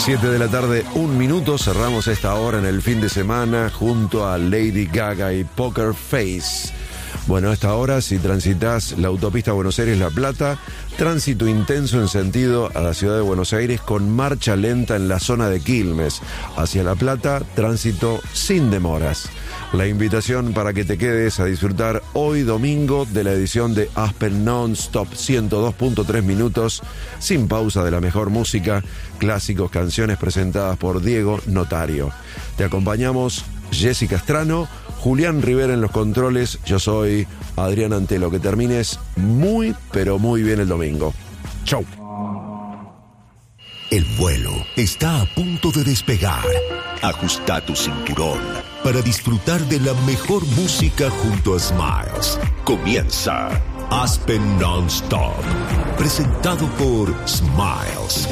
7 de la tarde, 1 minuto. Cerramos esta hora en el fin de semana junto a Lady Gaga y Poker Face. Bueno, a esta hora, si transitas la autopista Buenos Aires-La Plata, tránsito intenso en sentido a la ciudad de Buenos Aires con marcha lenta en la zona de Quilmes. Hacia La Plata, tránsito sin demoras. La invitación para que te quedes a disfrutar hoy domingo de la edición de Aspen Non-Stop, 102.3 minutos, sin pausa de la mejor música, clásicos, canciones presentadas por Diego Notario. Te acompañamos Jessica Astrano, Julián Rivera en los controles, yo soy Adrián Antelo. Que termines muy, pero muy bien el domingo. Chau. El vuelo está a punto de despegar. Ajusta tu cinturón para disfrutar de la mejor música junto a Smiles. Comienza Aspen Non-Stop, presentado por Smiles.